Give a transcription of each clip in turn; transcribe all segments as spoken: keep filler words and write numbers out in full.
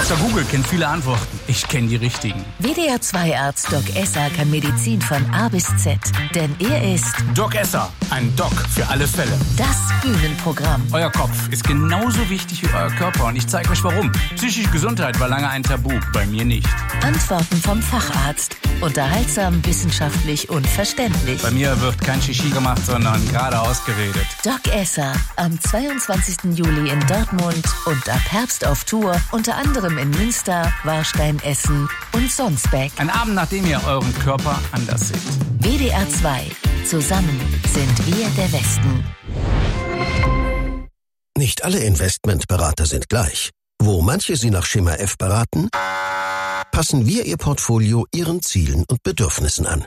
Doktor Google kennt viele Antworten. Ich kenne die richtigen. W D R zwei Arzt Doc Esser kann Medizin von A bis Z. Denn er ist Doc Esser, ein Doc für alle Fälle. Das Bühnenprogramm. Euer Kopf ist genauso wichtig wie euer Körper und ich zeige euch warum. Psychische Gesundheit war lange ein Tabu, bei mir nicht. Antworten vom Facharzt. Unterhaltsam, wissenschaftlich und verständlich. Bei mir wird kein Shishi gemacht, sondern geradeaus geredet. Doc Esser, am zweiundzwanzigsten Juli in Dortmund und ab Herbst auf Tour, unter anderem in Münster, Warstein, Essen und Sonsbeck. Ein Abend, nachdem ihr euren Körper anders seht. W D R zwei. Zusammen sind wir der Westen. Nicht alle Investmentberater sind gleich. Wo manche Sie nach Schema F beraten, passen wir Ihr Portfolio Ihren Zielen und Bedürfnissen an.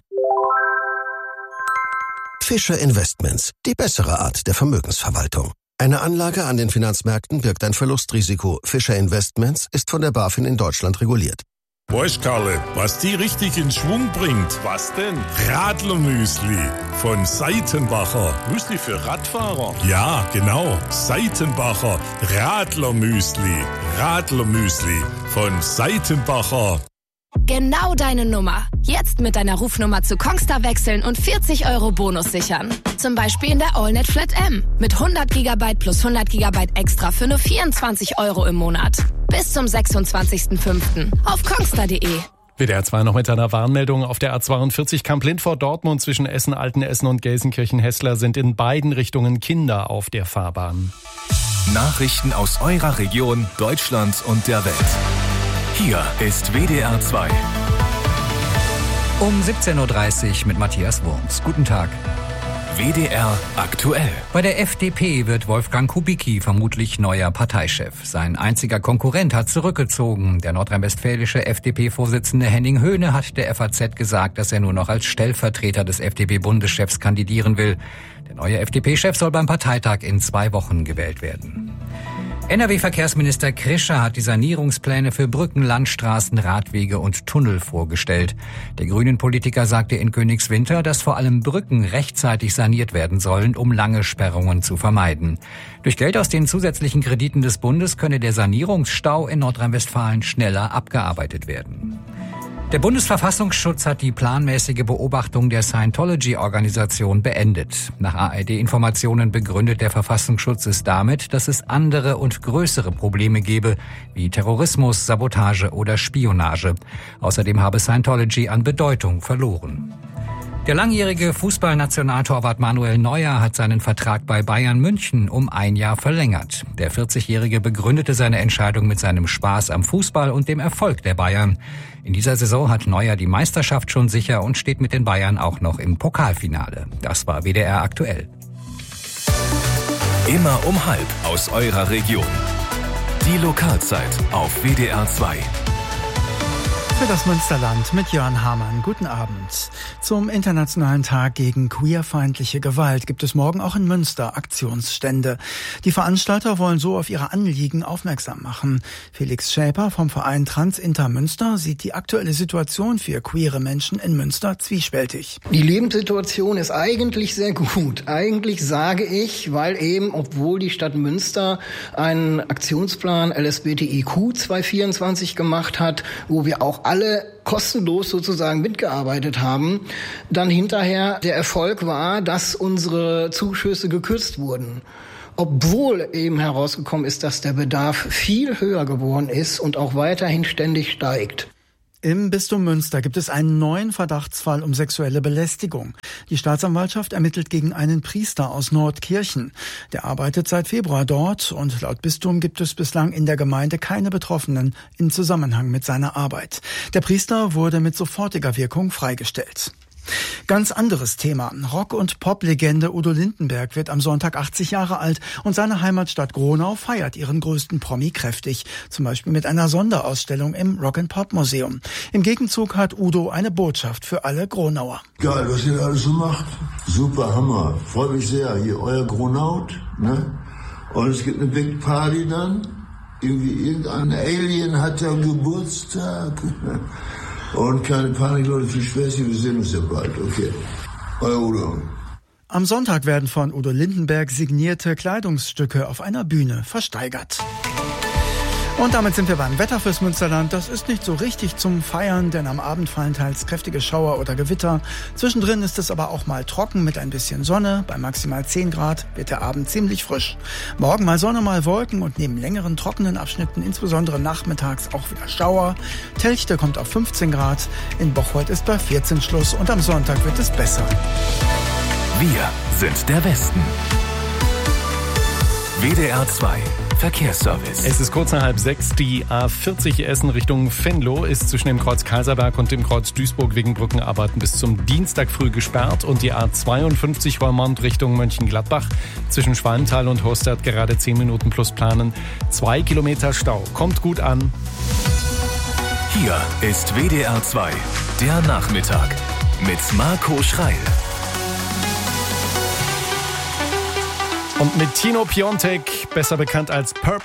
Fischer Investments, die bessere Art der Vermögensverwaltung. Eine Anlage an den Finanzmärkten birgt ein Verlustrisiko. Fischer Investments ist von der BaFin in Deutschland reguliert. Weißt, Karle, was die richtig in Schwung bringt? Was denn? Radlermüsli von Seitenbacher. Müsli für Radfahrer? Ja, genau. Seitenbacher Radlermüsli. Radlermüsli von Seitenbacher. Genau deine Nummer. Jetzt mit deiner Rufnummer zu Kongstar wechseln und vierzig Euro Bonus sichern. Zum Beispiel in der AllNet Flat M. Mit hundert Gigabyte plus hundert Gigabyte extra für nur vierundzwanzig Euro im Monat. Bis zum sechsundzwanzigsten fünften auf kongstar punkt de. W D R zwei noch mit einer Warnmeldung. Auf der A zweiundvierzig Kamp-Lint vor Dortmund zwischen Essen, Altenessen und Gelsenkirchen-Hessler sind in beiden Richtungen Kinder auf der Fahrbahn. Nachrichten aus eurer Region, Deutschland und der Welt. Hier ist W D R zwei. Um siebzehn Uhr dreißig mit Matthias Wurms. Guten Tag. W D R aktuell. Bei der F D P wird Wolfgang Kubicki vermutlich neuer Parteichef. Sein einziger Konkurrent hat zurückgezogen. Der nordrhein-westfälische F D P-Vorsitzende Henning Höhne hat der F A Z gesagt, dass er nur noch als Stellvertreter des F D P-Bundeschefs kandidieren will. Der neue F D P-Chef soll beim Parteitag in zwei Wochen gewählt werden. N R W-Verkehrsminister Krischer hat die Sanierungspläne für Brücken, Landstraßen, Radwege und Tunnel vorgestellt. Der Grünen-Politiker sagte in Königswinter, dass vor allem Brücken rechtzeitig saniert werden sollen, um lange Sperrungen zu vermeiden. Durch Geld aus den zusätzlichen Krediten des Bundes könne der Sanierungsstau in Nordrhein-Westfalen schneller abgearbeitet werden. Der Bundesverfassungsschutz hat die planmäßige Beobachtung der Scientology-Organisation beendet. Nach A R D-Informationen begründet der Verfassungsschutz es damit, dass es andere und größere Probleme gebe, wie Terrorismus, Sabotage oder Spionage. Außerdem habe Scientology an Bedeutung verloren. Der langjährige Fußballnationaltorwart Manuel Neuer hat seinen Vertrag bei Bayern München um ein Jahr verlängert. Der vierzigjährige begründete seine Entscheidung mit seinem Spaß am Fußball und dem Erfolg der Bayern. In dieser Saison hat Neuer die Meisterschaft schon sicher und steht mit den Bayern auch noch im Pokalfinale. Das war W D R aktuell. Immer um halb aus eurer Region. Die Lokalzeit auf W D R zwei. Für das Münsterland mit Jörn Hamann. Guten Abend. Zum Internationalen Tag gegen queerfeindliche Gewalt gibt es morgen auch in Münster Aktionsstände. Die Veranstalter wollen so auf ihre Anliegen aufmerksam machen. Felix Schäper vom Verein Trans Inter Münster sieht die aktuelle Situation für queere Menschen in Münster zwiespältig. Die Lebenssituation ist eigentlich sehr gut. Eigentlich sage ich, weil eben, obwohl die Stadt Münster einen Aktionsplan L S B T I Q zweitausendvierundzwanzig gemacht hat, wo wir auch alle kostenlos sozusagen mitgearbeitet haben, dann hinterher der Erfolg war, dass unsere Zuschüsse gekürzt wurden. Obwohl eben herausgekommen ist, dass der Bedarf viel höher geworden ist und auch weiterhin ständig steigt. Im Bistum Münster gibt es einen neuen Verdachtsfall um sexuelle Belästigung. Die Staatsanwaltschaft ermittelt gegen einen Priester aus Nordkirchen. Der arbeitet seit Februar dort und laut Bistum gibt es bislang in der Gemeinde keine Betroffenen im Zusammenhang mit seiner Arbeit. Der Priester wurde mit sofortiger Wirkung freigestellt. Ganz anderes Thema. Rock- und Pop-Legende Udo Lindenberg wird am Sonntag achtzig Jahre alt und seine Heimatstadt Gronau feiert ihren größten Promi kräftig. Zum Beispiel mit einer Sonderausstellung im Rock-and-Pop-Museum. Im Gegenzug hat Udo eine Botschaft für alle Gronauer. Geil, was ihr alles so macht. Super, Hammer. Freut mich sehr. Hier euer Gronaut, ne? Und es gibt eine Big Party dann. Irgendwie irgendein Alien hat ja Geburtstag. Und keine Panik, Leute, viel Spaß hier, wir sehen uns ja bald, okay. Euer Udo. Am Sonntag werden von Udo Lindenberg signierte Kleidungsstücke auf einer Bühne versteigert. Und damit sind wir beim Wetter fürs Münsterland. Das ist nicht so richtig zum Feiern, denn am Abend fallen teils kräftige Schauer oder Gewitter. Zwischendrin ist es aber auch mal trocken mit ein bisschen Sonne. Bei maximal zehn Grad wird der Abend ziemlich frisch. Morgen mal Sonne, mal Wolken und neben längeren trockenen Abschnitten insbesondere nachmittags auch wieder Schauer. Telchte kommt auf fünfzehn Grad, in Bocholt ist bei vierzehn Schluss und am Sonntag wird es besser. Wir sind der Westen. W D R zwei Verkehrsservice. Es ist kurz nach halb sechs. Die A vierzig Essen Richtung Venlo ist zwischen dem Kreuz Kaiserberg und dem Kreuz Duisburg wegen Brückenarbeiten bis zum Dienstag früh gesperrt. Und die A zweiundfünfzig Roermond Richtung Mönchengladbach zwischen Schwalmtal und Horstadt gerade zehn Minuten plus planen. Zwei Kilometer Stau. Kommt gut an. Hier ist W D R zwei, der Nachmittag mit Marco Schreil. Und mit Tino Piontek, besser bekannt als Purple